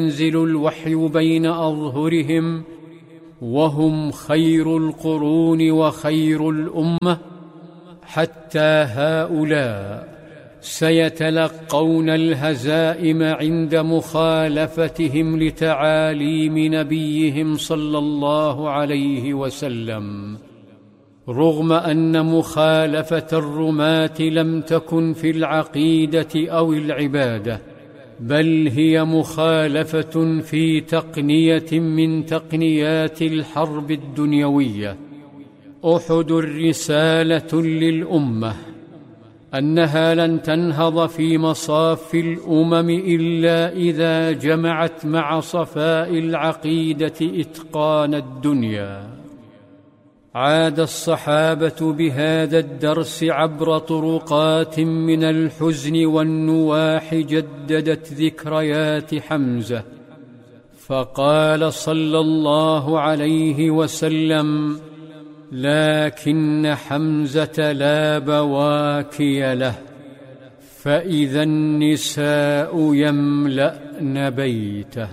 ينزل الوحي بين أظهرهم وهم خير القرون وخير الأمة، حتى هؤلاء سيتلقون الهزائم عند مخالفتهم لتعاليم نبيهم صلى الله عليه وسلم، رغم أن مخالفة الرماة لم تكن في العقيدة أو العبادة، بل هي مخالفة في تقنية من تقنيات الحرب الدنيوية. أحد رسالة للأمة أنها لن تنهض في مصاف الأمم إلا إذا جمعت مع صفاء العقيدة إتقان الدنيا. عاد الصحابة بهذا الدرس عبر طرقات من الحزن والنواح جددت ذكريات حمزة، فقال صلى الله عليه وسلم: لكن حمزة لا بواكي له، فإذا النساء يملأن بيته.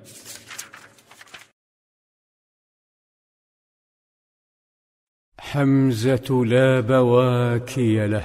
حمزة لا بواكي له.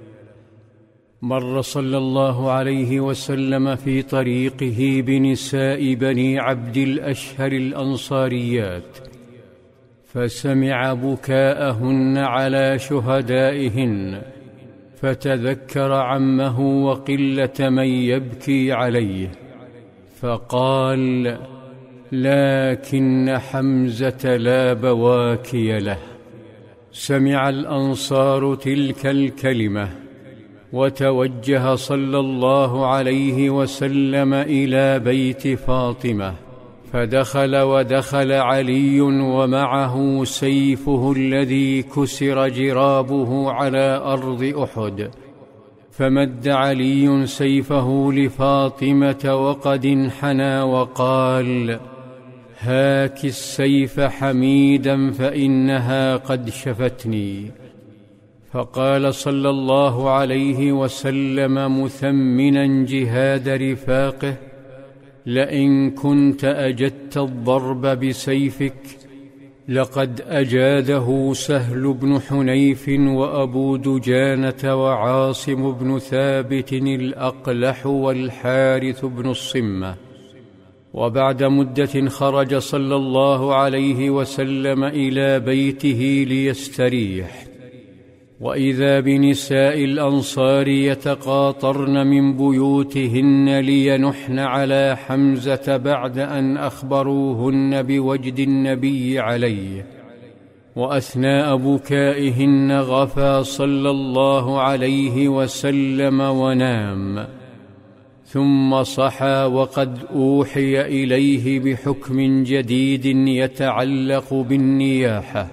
مر صلى الله عليه وسلم في طريقه بنساء بني عبد الأشهر الأنصاريات، فسمع بكاءهن على شهدائهن، فتذكر عمه وقلة من يبكي عليه، فقال: لكن حمزة لا بواكي له. سمع الأنصار تلك الكلمة، وتوجه صلى الله عليه وسلم إلى بيت فاطمة، فدخل ودخل علي ومعه سيفه الذي كسر جرابه على أرض أحد، فمد علي سيفه لفاطمة وقد انحنى وقال: هاك السيف حميدا فإنها قد شفتني. فقال صلى الله عليه وسلم مثمنا جهاد رفاقه: لئن كنت أجدت الضرب بسيفك لقد أجاده سهل بن حنيف وأبو دجانة وعاصم بن ثابت الأقلح والحارث بن الصمة. وبعد مدة خرج صلى الله عليه وسلم إلى بيته ليستريح، وإذا بنساء الأنصار يتقاطرن من بيوتهن لينحن على حمزة بعد أن أخبروهن بوجد النبي عليه، وأثناء بكائهن غفى صلى الله عليه وسلم ونام، ثم صحى وقد أوحي إليه بحكم جديد يتعلق بالنياحة،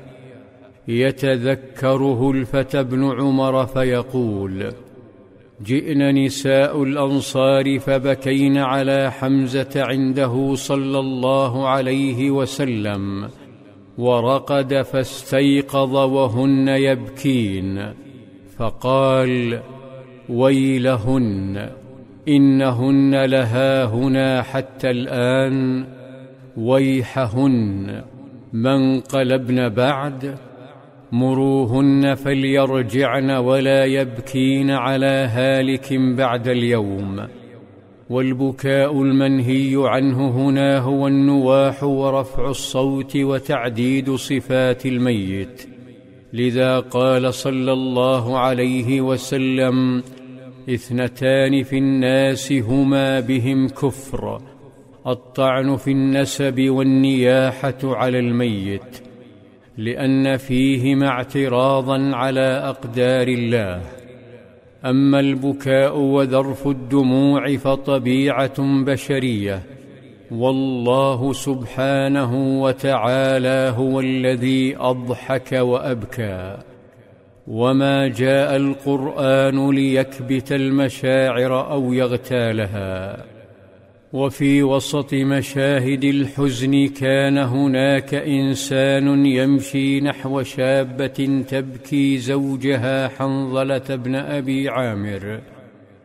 يتذكره الفتى بن عمر فيقول: جئن نساء الأنصار فبكين على حمزة عنده صلى الله عليه وسلم، ورقد فاستيقظ وهن يبكين، فقال: ويلهن، إنهن لهاهنا حتى الآن، ويحهن، ما انقلبن بعد، مروهن فليرجعن ولا يبكين على هالك بعد اليوم. والبكاء المنهي عنه هنا هو النواح ورفع الصوت وتعديد صفات الميت، لذا قال صلى الله عليه وسلم: اثنتان في الناس هما بهم كفر: الطعن في النسب والنياحة على الميت، لأن فيهما اعتراضا على أقدار الله. أما البكاء وذرف الدموع فطبيعة بشرية، والله سبحانه وتعالى هو الذي أضحك وأبكى، وما جاء القرآن ليكبت المشاعر أو يغتالها. وفي وسط مشاهد الحزن كان هناك إنسان يمشي نحو شابة تبكي زوجها حنظلة بن أبي عامر،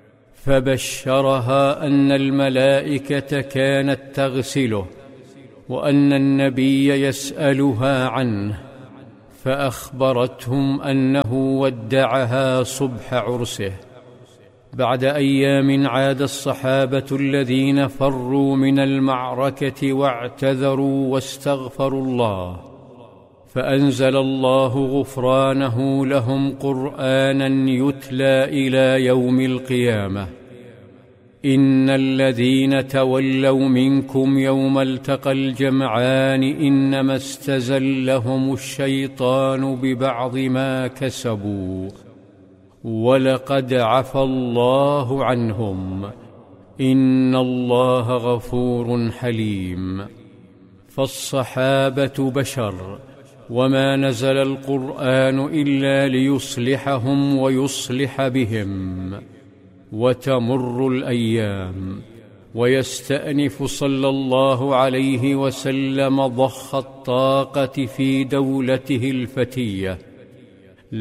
فبشرها أن الملائكة كانت تغسله وأن النبي يسألها عنه، فأخبرتهم أنه ودعها صبح عرسه. بعد أيام عاد الصحابة الذين فروا من المعركة واعتذروا واستغفروا الله، فأنزل الله غفرانه لهم قرآنا يتلى إلى يوم القيامة: إن الذين تولوا منكم يوم التقى الجمعان إنما استزلهم الشيطان ببعض ما كسبوا ولقد عفى الله عنهم إن الله غفور حليم. فالصحابة بشر، وما نزل القرآن إلا ليصلحهم ويصلح بهم. وتمر الأيام ويستأنف صلى الله عليه وسلم ضخ الطاقة في دولته الفتية،